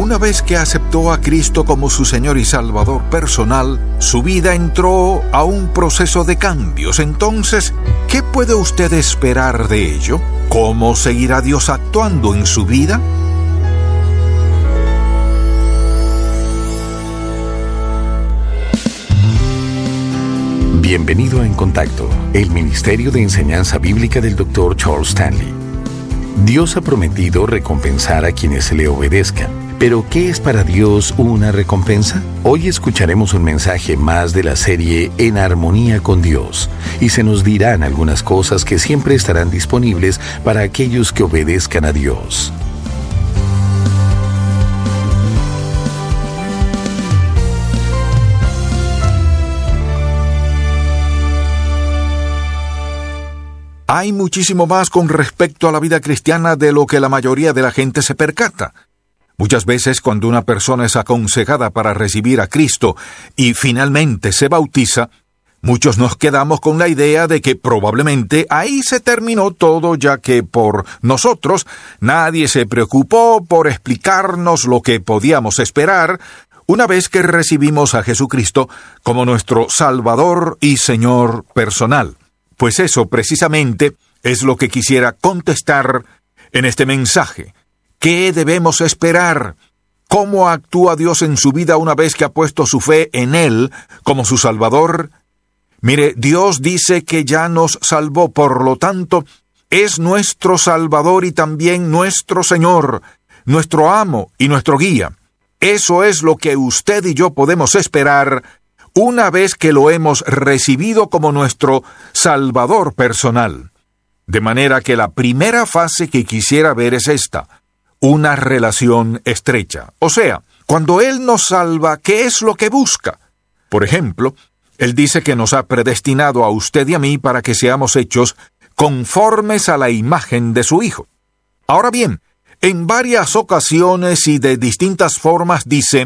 Una vez que aceptó a Cristo como su Señor y Salvador personal, su vida entró a un proceso de cambios. Entonces, ¿qué puede usted esperar de ello? ¿Cómo seguirá Dios actuando en su vida? Bienvenido a En Contacto, el Ministerio de Enseñanza Bíblica del Dr. Charles Stanley. Dios ha prometido recompensar a quienes le obedezcan. ¿Pero qué es para Dios una recompensa? Hoy escucharemos un mensaje más de la serie En Armonía con Dios, y se nos dirán algunas cosas que siempre estarán disponibles para aquellos que obedezcan a Dios. Hay muchísimo más con respecto a la vida cristiana de lo que la mayoría de la gente se percata. Muchas veces cuando una persona es aconsejada para recibir a Cristo y finalmente se bautiza, muchos nos quedamos con la idea de que probablemente ahí se terminó todo, ya que por nosotros nadie se preocupó por explicarnos lo que podíamos esperar una vez que recibimos a Jesucristo como nuestro Salvador y Señor personal. Pues eso precisamente es lo que quisiera contestar en este mensaje. ¿Qué debemos esperar? ¿Cómo actúa Dios en su vida una vez que ha puesto su fe en Él como su Salvador? Mire, Dios dice que ya nos salvó, por lo tanto, es nuestro Salvador y también nuestro Señor, nuestro amo y nuestro guía. Eso es lo que usted y yo podemos esperar una vez que lo hemos recibido como nuestro Salvador personal. De manera que la primera fase que quisiera ver es esta: una relación estrecha. O sea, cuando Él nos salva, ¿qué es lo que busca? Por ejemplo, Él dice que nos ha predestinado a usted y a mí para que seamos hechos conformes a la imagen de su Hijo. Ahora bien, en varias ocasiones y de distintas formas dice: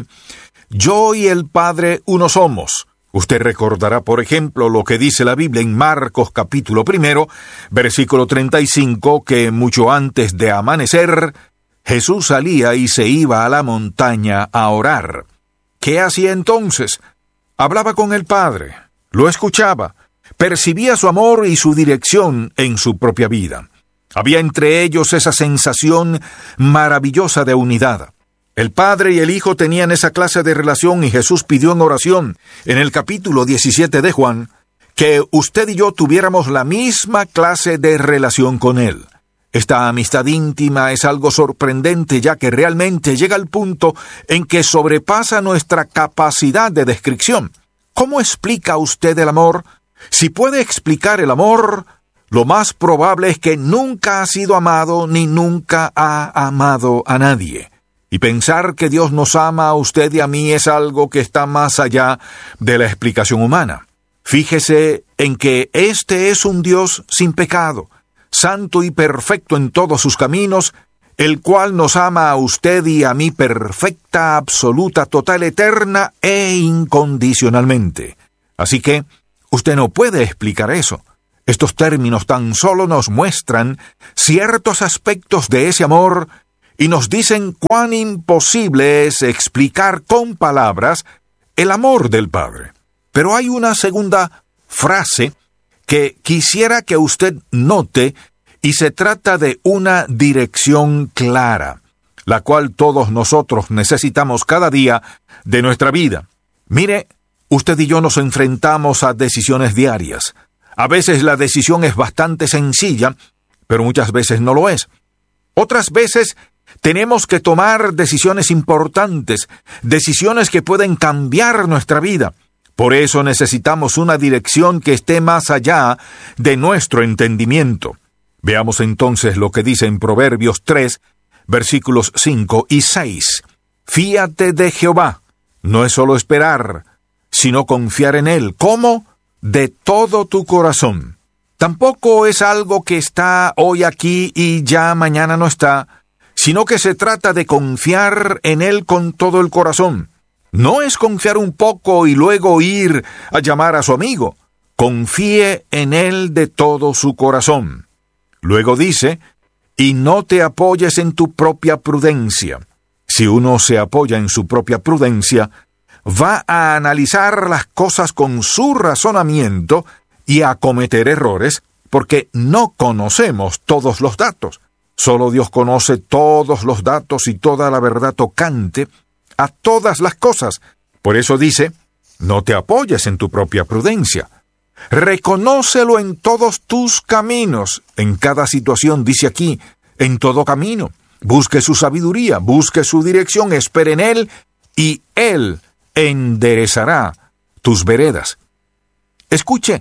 yo y el Padre uno somos. Usted recordará, por ejemplo, lo que dice la Biblia en Marcos capítulo 1, versículo 35, que mucho antes de amanecer, Jesús salía y se iba a la montaña a orar. ¿Qué hacía entonces? Hablaba con el Padre, lo escuchaba, percibía su amor y su dirección en su propia vida. Había entre ellos esa sensación maravillosa de unidad. El Padre y el Hijo tenían esa clase de relación y Jesús pidió en oración, en el capítulo 17 de Juan, que usted y yo tuviéramos la misma clase de relación con Él. Esta amistad íntima es algo sorprendente, ya que realmente llega al punto en que sobrepasa nuestra capacidad de descripción. ¿Cómo explica usted el amor? Si puede explicar el amor, lo más probable es que nunca ha sido amado ni nunca ha amado a nadie. Y pensar que Dios nos ama a usted y a mí es algo que está más allá de la explicación humana. Fíjese en que este es un Dios sin pecado, santo y perfecto en todos sus caminos, el cual nos ama a usted y a mí perfecta, absoluta, total, eterna e incondicionalmente. Así que usted no puede explicar eso. Estos términos tan solo nos muestran ciertos aspectos de ese amor y nos dicen cuán imposible es explicar con palabras el amor del Padre. Pero hay una segunda frase que quisiera que usted note, y se trata de una dirección clara, la cual todos nosotros necesitamos cada día de nuestra vida. Mire, usted y yo nos enfrentamos a decisiones diarias. A veces la decisión es bastante sencilla, pero muchas veces no lo es. Otras veces tenemos que tomar decisiones importantes, decisiones que pueden cambiar nuestra vida. Por eso necesitamos una dirección que esté más allá de nuestro entendimiento. Veamos entonces lo que dice en Proverbios 3, versículos 5 y 6. Fíate de Jehová, no es solo esperar, sino confiar en Él. ¿Cómo? De todo tu corazón. Tampoco es algo que está hoy aquí y ya mañana no está, sino que se trata de confiar en Él con todo el corazón. No es confiar un poco y luego ir a llamar a su amigo. Confíe en Él de todo su corazón. Luego dice, y no te apoyes en tu propia prudencia. Si uno se apoya en su propia prudencia, va a analizar las cosas con su razonamiento y a cometer errores, porque no conocemos todos los datos. Solo Dios conoce todos los datos y toda la verdad tocante a todas las cosas. Por eso dice, no te apoyes en tu propia prudencia. Reconócelo en todos tus caminos. En cada situación, dice aquí, en todo camino. Busque su sabiduría, busque su dirección, espere en Él, y Él enderezará tus veredas. Escuche,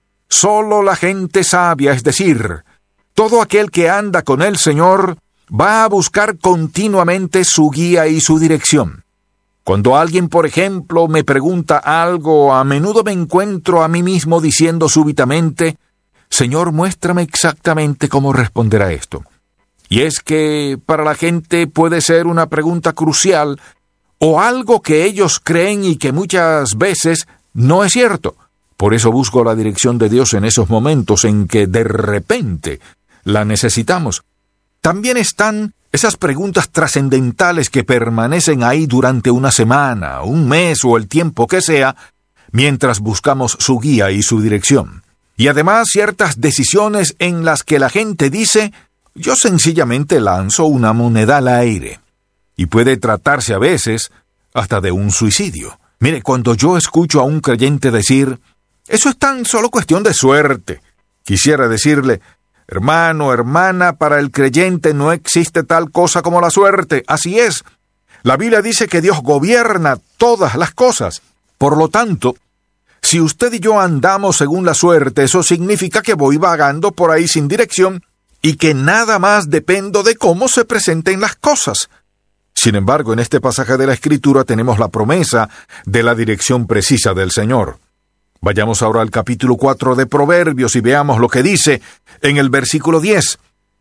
solo la gente sabia, es decir, todo aquel que anda con el Señor, va a buscar continuamente su guía y su dirección. Cuando alguien, por ejemplo, me pregunta algo, a menudo me encuentro a mí mismo diciendo súbitamente, Señor, muéstrame exactamente cómo responder a esto. Y es que para la gente puede ser una pregunta crucial o algo que ellos creen y que muchas veces no es cierto. Por eso busco la dirección de Dios en esos momentos en que de repente la necesitamos. También están esas preguntas trascendentales que permanecen ahí durante una semana, un mes o el tiempo que sea, mientras buscamos su guía y su dirección. Y además ciertas decisiones en las que la gente dice, yo sencillamente lanzo una moneda al aire. Y puede tratarse a veces hasta de un suicidio. Mire, cuando yo escucho a un creyente decir, eso es tan solo cuestión de suerte, quisiera decirle, hermano, hermana, para el creyente no existe tal cosa como la suerte. Así es. La Biblia dice que Dios gobierna todas las cosas. Por lo tanto, si usted y yo andamos según la suerte, eso significa que voy vagando por ahí sin dirección y que nada más dependo de cómo se presenten las cosas. Sin embargo, en este pasaje de la Escritura tenemos la promesa de la dirección precisa del Señor. Vayamos ahora al capítulo 4 de Proverbios y veamos lo que dice en el versículo 10.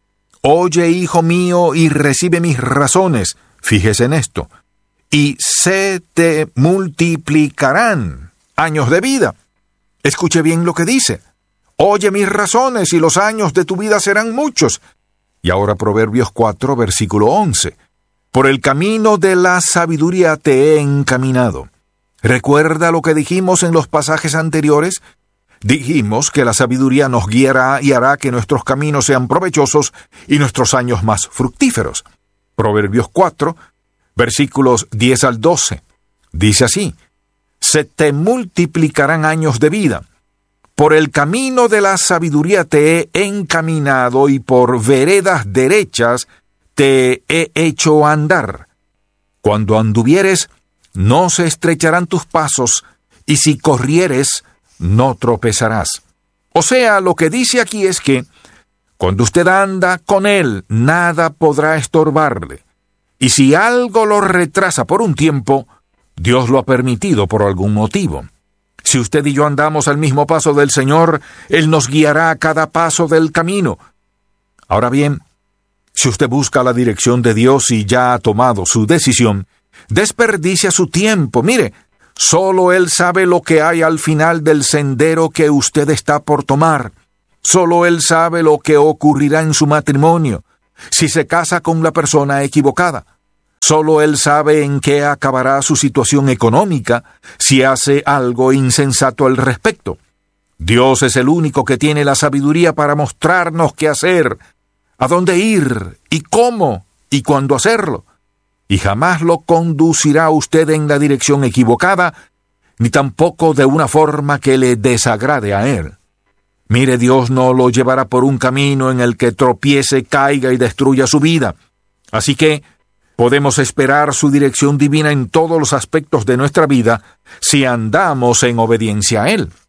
Oye, hijo mío, y recibe mis razones. Fíjese en esto. Y se te multiplicarán años de vida. Escuche bien lo que dice. Oye mis razones y los años de tu vida serán muchos. Y ahora Proverbios 4, versículo 11. Por el camino de la sabiduría te he encaminado. ¿Recuerda lo que dijimos en los pasajes anteriores? Dijimos que la sabiduría nos guiará y hará que nuestros caminos sean provechosos y nuestros años más fructíferos. Proverbios 4, versículos 10 al 12. Dice así, se te multiplicarán años de vida. Por el camino de la sabiduría te he encaminado y por veredas derechas te he hecho andar. Cuando anduvieres, no se estrecharán tus pasos, y si corrieres, no tropezarás. O sea, lo que dice aquí es que, cuando usted anda con Él, nada podrá estorbarle. Y si algo lo retrasa por un tiempo, Dios lo ha permitido por algún motivo. Si usted y yo andamos al mismo paso del Señor, Él nos guiará a cada paso del camino. Ahora bien, si usted busca la dirección de Dios y ya ha tomado su decisión, desperdicia su tiempo. Mire, solo Él sabe lo que hay al final del sendero que usted está por tomar. Solo Él sabe lo que ocurrirá en su matrimonio, si se casa con la persona equivocada. Solo Él sabe en qué acabará su situación económica si hace algo insensato al respecto. Dios es el único que tiene la sabiduría para mostrarnos qué hacer, a dónde ir, y cómo, y cuándo hacerlo. Y jamás lo conducirá usted en la dirección equivocada, ni tampoco de una forma que le desagrade a Él. Mire, Dios no lo llevará por un camino en el que tropiece, caiga y destruya su vida. Así que podemos esperar su dirección divina en todos los aspectos de nuestra vida si andamos en obediencia a Él.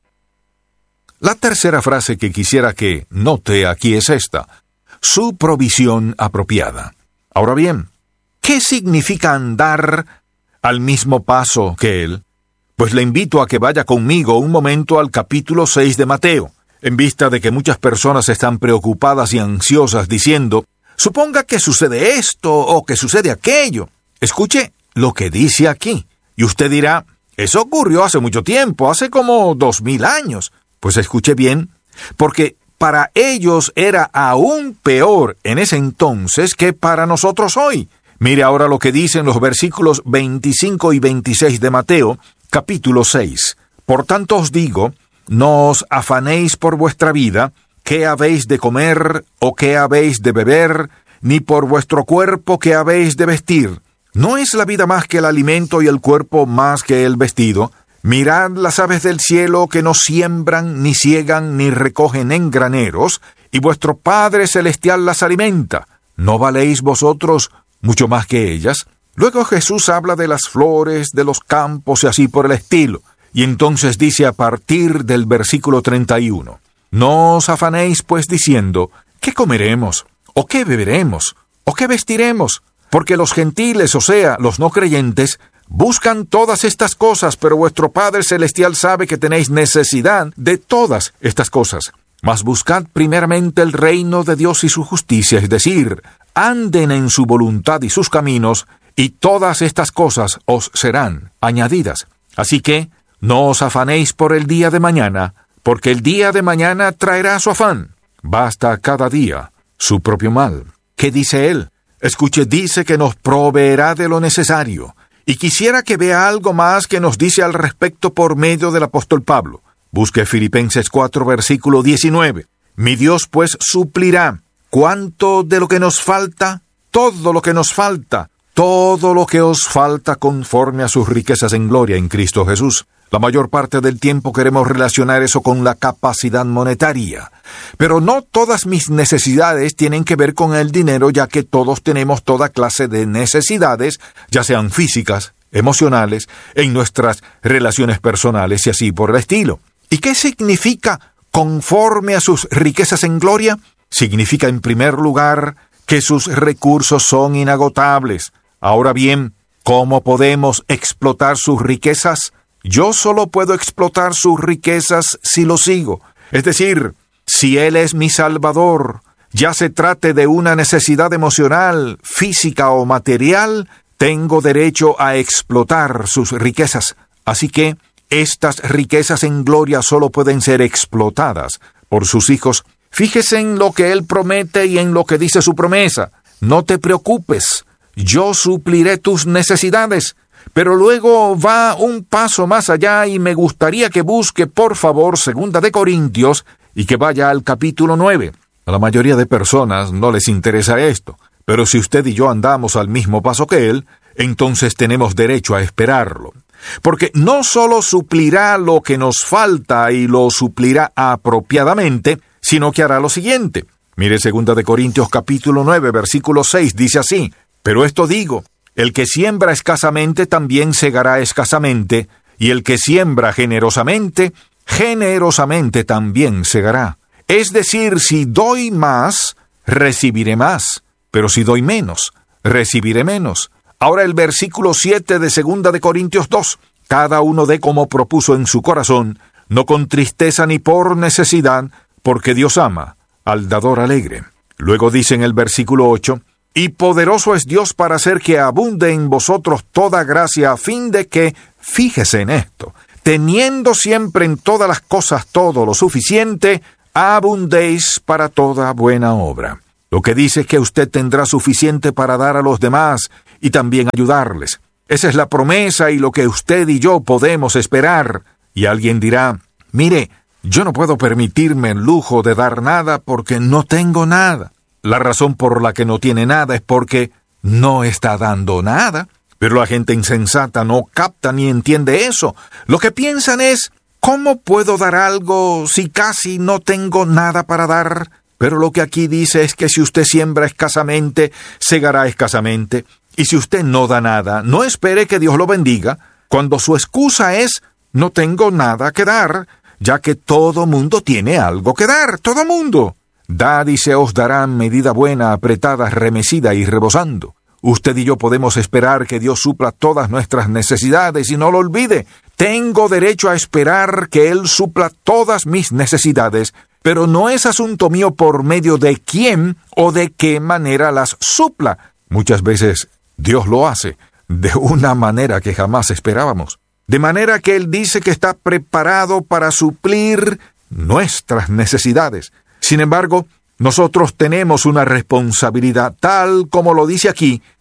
La tercera frase que quisiera que note aquí es esta: su provisión apropiada. Ahora bien, ¿qué significa andar al mismo paso que Él? Pues le invito a que vaya conmigo un momento al capítulo 6 de Mateo, en vista de que muchas personas están preocupadas y ansiosas diciendo, suponga que sucede esto o que sucede aquello. Escuche lo que dice aquí, y usted dirá, eso ocurrió hace mucho tiempo, hace como 2000 años. Pues escuche bien, porque para ellos era aún peor en ese entonces que para nosotros hoy. Mire ahora lo que dicen los versículos 25 y 26 de Mateo, capítulo 6. Por tanto os digo, no os afanéis por vuestra vida, qué habéis de comer o qué habéis de beber, ni por vuestro cuerpo qué habéis de vestir. ¿No es la vida más que el alimento y el cuerpo más que el vestido? Mirad las aves del cielo que no siembran, ni siegan, ni recogen en graneros, y vuestro Padre Celestial las alimenta. ¿No valéis vosotros mucho más que ellas? Luego Jesús habla de las flores, de los campos y así por el estilo. Y entonces dice a partir del versículo 31, no os afanéis pues diciendo, ¿qué comeremos? ¿O qué beberemos? ¿O qué vestiremos? Porque los gentiles, o sea, los no creyentes, buscan todas estas cosas, pero vuestro Padre Celestial sabe que tenéis necesidad de todas estas cosas. Mas buscad primeramente el reino de Dios y su justicia, es decir, anden en su voluntad y sus caminos, y todas estas cosas os serán añadidas. Así que, no os afanéis por el día de mañana, porque el día de mañana traerá su afán. Basta cada día su propio mal. ¿Qué dice él? Escuche, dice que nos proveerá de lo necesario. Y quisiera que vea algo más que nos dice al respecto por medio del apóstol Pablo. Busque Filipenses 4, versículo 19. Mi Dios pues suplirá. ¿Cuánto de lo que nos falta? Todo lo que nos falta. Todo lo que os falta conforme a sus riquezas en gloria en Cristo Jesús. La mayor parte del tiempo queremos relacionar eso con la capacidad monetaria. Pero no todas mis necesidades tienen que ver con el dinero, ya que todos tenemos toda clase de necesidades, ya sean físicas, emocionales, en nuestras relaciones personales y así por el estilo. ¿Y qué significa conforme a sus riquezas en gloria? Significa, en primer lugar, que sus recursos son inagotables. Ahora bien, ¿cómo podemos explotar sus riquezas? Yo solo puedo explotar sus riquezas si lo sigo. Es decir, si Él es mi Salvador, ya se trate de una necesidad emocional, física o material, tengo derecho a explotar sus riquezas. Así que estas riquezas en gloria solo pueden ser explotadas por sus hijos. Fíjese en lo que Él promete y en lo que dice su promesa. No te preocupes, yo supliré tus necesidades. Pero luego va un paso más allá y me gustaría que busque, por favor, 2 de Corintios y que vaya al capítulo 9. A la mayoría de personas no les interesa esto, pero si usted y yo andamos al mismo paso que él, entonces tenemos derecho a esperarlo. Porque no solo suplirá lo que nos falta y lo suplirá apropiadamente, sino que hará lo siguiente. Mire 2 de Corintios capítulo 9, versículo 6, dice así, pero esto digo, el que siembra escasamente también segará escasamente, y el que siembra generosamente, generosamente también segará. Es decir, si doy más, recibiré más, pero si doy menos, recibiré menos. Ahora el versículo 7 de 2 de Corintios 2, cada uno dé como propuso en su corazón, no con tristeza ni por necesidad, porque Dios ama al dador alegre. Luego dice en el versículo 8, y poderoso es Dios para hacer que abunde en vosotros toda gracia, a fin de que, fíjese en esto, teniendo siempre en todas las cosas todo lo suficiente, abundéis para toda buena obra. Lo que dice es que usted tendrá suficiente para dar a los demás y también ayudarles. Esa es la promesa y lo que usted y yo podemos esperar. Y alguien dirá, mire, yo no puedo permitirme el lujo de dar nada porque no tengo nada. La razón por la que no tiene nada es porque no está dando nada. Pero la gente insensata no capta ni entiende eso. Lo que piensan es, ¿cómo puedo dar algo si casi no tengo nada para dar? Pero lo que aquí dice es que si usted siembra escasamente, segará escasamente. Y si usted no da nada, no espere que Dios lo bendiga, cuando su excusa es, no tengo nada que dar, ya que todo mundo tiene algo que dar, todo mundo. Dad y se os dará medida buena, apretada, remecida y rebosando. Usted y yo podemos esperar que Dios supla todas nuestras necesidades y no lo olvide. Tengo derecho a esperar que Él supla todas mis necesidades, pero no es asunto mío por medio de quién o de qué manera las supla. Muchas veces Dios lo hace de una manera que jamás esperábamos. De manera que Él dice que está preparado para suplir nuestras necesidades. Sin embargo, nosotros tenemos una responsabilidad, tal como lo dice aquí,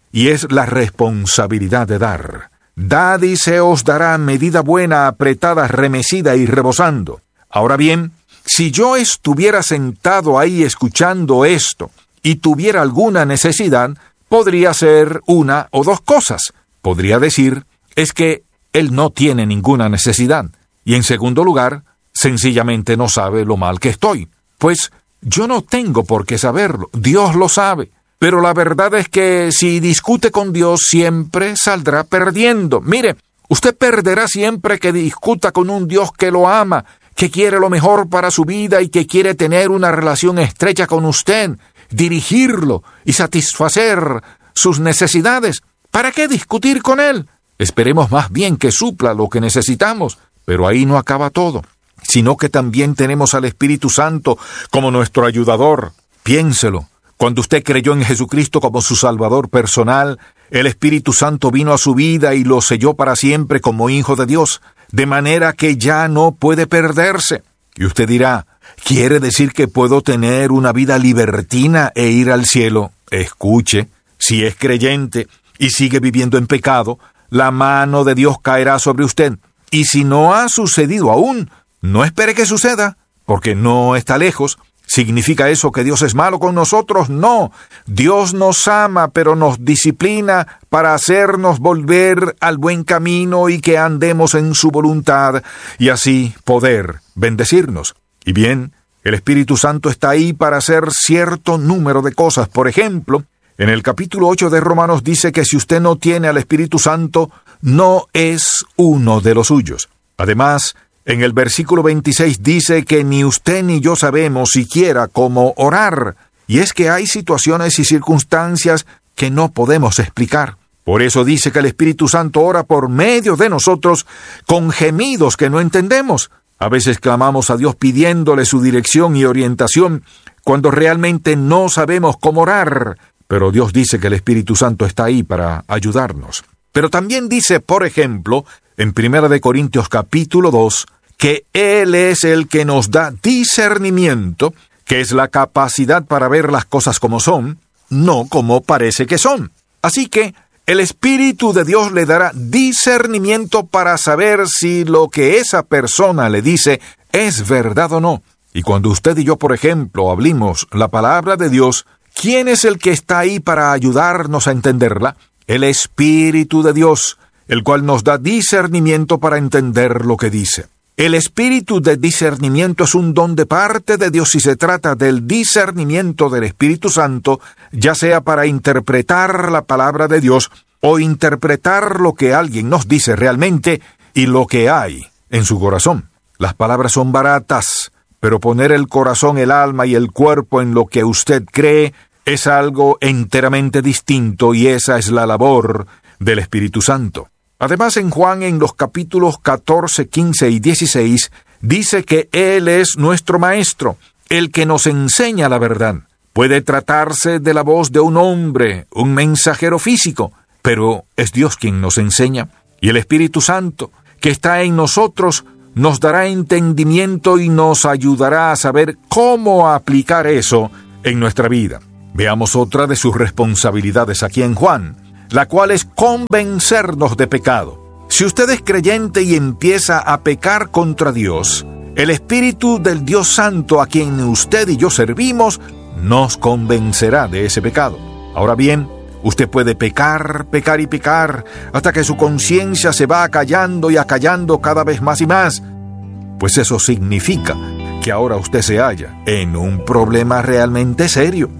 y es la responsabilidad de dar. Dad y se os dará medida buena, apretada, remecida y rebosando. Ahora bien, si yo estuviera sentado ahí escuchando esto y tuviera alguna necesidad, podría ser una o dos cosas. Podría decir, es que él no tiene ninguna necesidad. Y en segundo lugar, sencillamente no sabe lo mal que estoy. Pues yo no tengo por qué saberlo, Dios lo sabe. Pero la verdad es que si discute con Dios siempre saldrá perdiendo. Mire, usted perderá siempre que discuta con un Dios que lo ama, que quiere lo mejor para su vida y que quiere tener una relación estrecha con usted, dirigirlo y satisfacer sus necesidades. ¿Para qué discutir con Él? Esperemos más bien que supla lo que necesitamos. Pero ahí no acaba todo, sino que también tenemos al Espíritu Santo como nuestro ayudador. Piénselo. Cuando usted creyó en Jesucristo como su Salvador personal, el Espíritu Santo vino a su vida y lo selló para siempre como hijo de Dios, de manera que ya no puede perderse. Y usted dirá, ¿quiere decir que puedo tener una vida libertina e ir al cielo? Escuche, si es creyente y sigue viviendo en pecado, la mano de Dios caerá sobre usted. Y si no ha sucedido aún, no espere que suceda, porque no está lejos. ¿Significa eso que Dios es malo con nosotros? No. Dios nos ama, pero nos disciplina para hacernos volver al buen camino y que andemos en su voluntad, y así poder bendecirnos. Y bien, el Espíritu Santo está ahí para hacer cierto número de cosas. Por ejemplo, en el capítulo 8 de Romanos dice que si usted no tiene al Espíritu Santo, no es uno de los suyos. Además, en el versículo 26 dice que ni usted ni yo sabemos siquiera cómo orar. Y es que hay situaciones y circunstancias que no podemos explicar. Por eso dice que el Espíritu Santo ora por medio de nosotros con gemidos que no entendemos. A veces clamamos a Dios pidiéndole su dirección y orientación cuando realmente no sabemos cómo orar. Pero Dios dice que el Espíritu Santo está ahí para ayudarnos. Pero también dice, por ejemplo, en 1 Corintios capítulo 2, que Él es el que nos da discernimiento, que es la capacidad para ver las cosas como son, no como parece que son. Así que el Espíritu de Dios le dará discernimiento para saber si lo que esa persona le dice es verdad o no. Y cuando usted y yo, por ejemplo, hablemos la palabra de Dios, ¿quién es el que está ahí para ayudarnos a entenderla? El Espíritu de Dios, el cual nos da discernimiento para entender lo que dice. El espíritu de discernimiento es un don de parte de Dios si se trata del discernimiento del Espíritu Santo, ya sea para interpretar la palabra de Dios o interpretar lo que alguien nos dice realmente y lo que hay en su corazón. Las palabras son baratas, pero poner el corazón, el alma y el cuerpo en lo que usted cree es algo enteramente distinto y esa es la labor del Espíritu Santo. Además, en Juan, en los capítulos 14, 15 y 16, dice que Él es nuestro Maestro, el que nos enseña la verdad. Puede tratarse de la voz de un hombre, un mensajero físico, pero es Dios quien nos enseña. Y el Espíritu Santo, que está en nosotros, nos dará entendimiento y nos ayudará a saber cómo aplicar eso en nuestra vida. Veamos otra de sus responsabilidades aquí en Juan, la cual es convencernos de pecado. Si usted es creyente y empieza a pecar contra Dios, el Espíritu del Dios Santo a quien usted y yo servimos nos convencerá de ese pecado. Ahora bien, usted puede pecar, pecar y pecar hasta que su conciencia se va acallando y acallando cada vez más y más. Pues eso significa que ahora usted se halla en un problema realmente serio.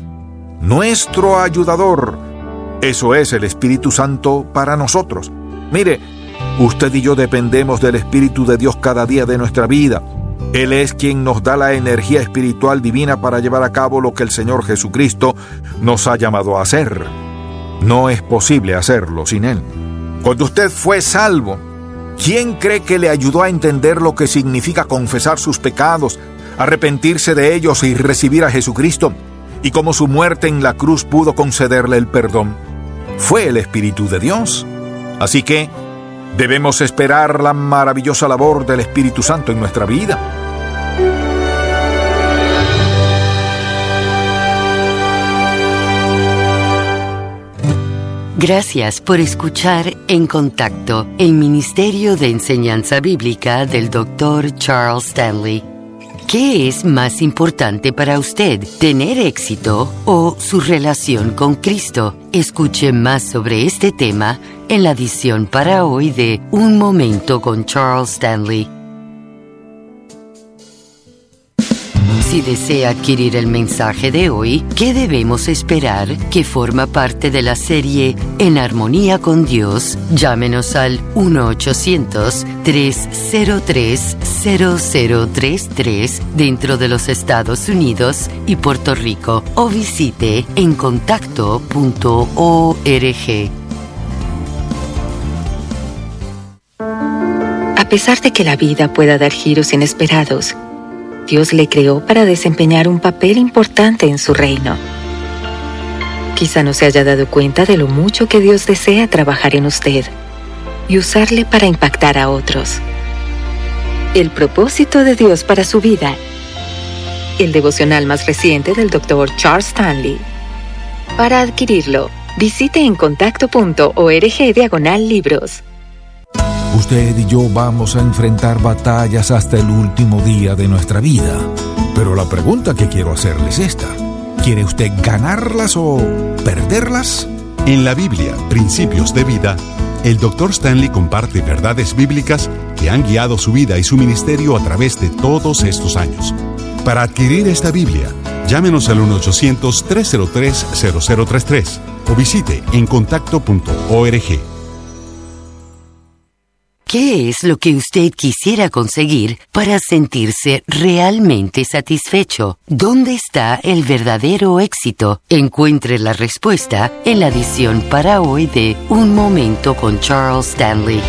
Nuestro ayudador, eso es el Espíritu Santo para nosotros. Mire, usted y yo dependemos del Espíritu de Dios cada día de nuestra vida. Él es quien nos da la energía espiritual divina para llevar a cabo lo que el Señor Jesucristo nos ha llamado a hacer. No es posible hacerlo sin Él. Cuando usted fue salvo, ¿quién cree que le ayudó a entender lo que significa confesar sus pecados, arrepentirse de ellos y recibir a Jesucristo? Y cómo su muerte en la cruz pudo concederle el perdón. Fue el Espíritu de Dios. Así que debemos esperar la maravillosa labor del Espíritu Santo en nuestra vida. Gracias por escuchar En Contacto, el Ministerio de Enseñanza Bíblica del Dr. Charles Stanley. ¿Qué es más importante para usted, tener éxito o su relación con Cristo? Escuche más sobre este tema en la edición para hoy de Un Momento con Charles Stanley. Si desea adquirir el mensaje de hoy, ¿qué debemos esperar?, que forma parte de la serie En Armonía con Dios, llámenos al 1-800-303-0033 dentro de los Estados Unidos y Puerto Rico, o visite encontacto.org. A pesar de que la vida pueda dar giros inesperados, Dios le creó para desempeñar un papel importante en su reino. Quizá no se haya dado cuenta de lo mucho que Dios desea trabajar en usted y usarle para impactar a otros. El propósito de Dios para su vida. El devocional más reciente del Dr. Charles Stanley. Para adquirirlo, visite encontacto.org/libros. Usted y yo vamos a enfrentar batallas hasta el último día de nuestra vida. Pero la pregunta que quiero hacerle es esta: ¿quiere usted ganarlas o perderlas? En la Biblia, Principios de Vida, el Dr. Stanley comparte verdades bíblicas que han guiado su vida y su ministerio a través de todos estos años. Para adquirir esta Biblia, llámenos al 1-800-303-0033 o visite encontacto.org. ¿Qué es lo que usted quisiera conseguir para sentirse realmente satisfecho? ¿Dónde está el verdadero éxito? Encuentre la respuesta en la edición para hoy de Un Momento con Charles Stanley.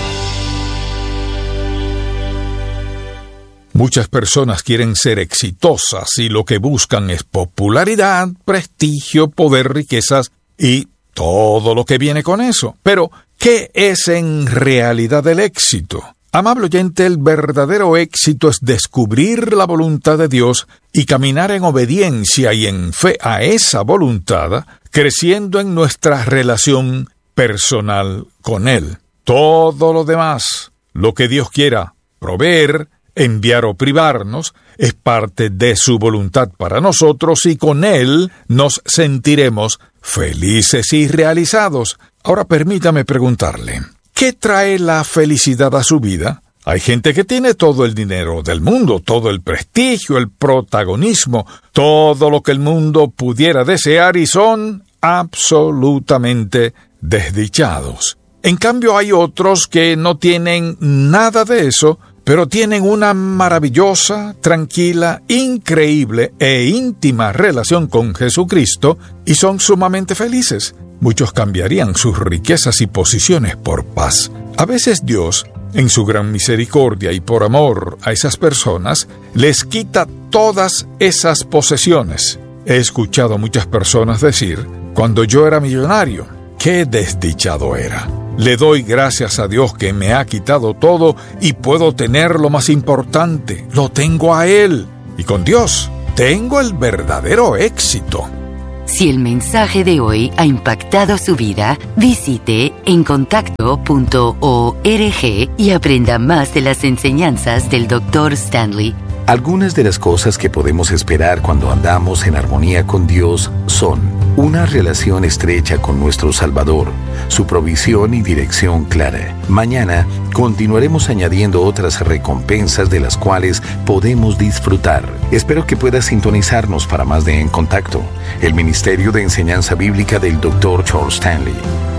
Muchas personas quieren ser exitosas y lo que buscan es popularidad, prestigio, poder, riquezas y todo lo que viene con eso. Pero ¿qué es en realidad el éxito? Amable oyente, el verdadero éxito es descubrir la voluntad de Dios y caminar en obediencia y en fe a esa voluntad, creciendo en nuestra relación personal con Él. Todo lo demás, lo que Dios quiera proveer, enviar o privarnos, es parte de su voluntad para nosotros y con Él nos sentiremos felices y realizados. Ahora permítame preguntarle, ¿qué trae la felicidad a su vida? Hay gente que tiene todo el dinero del mundo, todo el prestigio, el protagonismo, todo lo que el mundo pudiera desear y son absolutamente desdichados. En cambio, hay otros que no tienen nada de eso, pero tienen una maravillosa, tranquila, increíble e íntima relación con Jesucristo y son sumamente felices. Muchos cambiarían sus riquezas y posiciones por paz. A veces Dios, en su gran misericordia y por amor a esas personas, les quita todas esas posesiones. He escuchado a muchas personas decir, cuando yo era millonario, qué desdichado era. Le doy gracias a Dios que me ha quitado todo y puedo tener lo más importante. Lo tengo a Él. Y con Dios tengo el verdadero éxito. Si el mensaje de hoy ha impactado su vida, visite encontacto.org y aprenda más de las enseñanzas del Dr. Stanley. Algunas de las cosas que podemos esperar cuando andamos en armonía con Dios son una relación estrecha con nuestro Salvador, su provisión y dirección clara. Mañana continuaremos añadiendo otras recompensas de las cuales podemos disfrutar. Espero que puedas sintonizarnos para más de En Contacto, el Ministerio de Enseñanza Bíblica del Dr. Charles Stanley.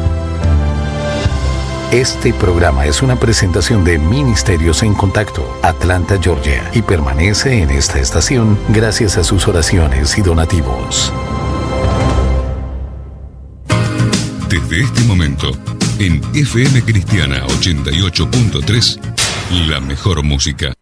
Este programa es una presentación de Ministerios en Contacto, Atlanta, Georgia, y permanece en esta estación gracias a sus oraciones y donativos. Desde este momento, en FM Cristiana 88.3, la mejor música.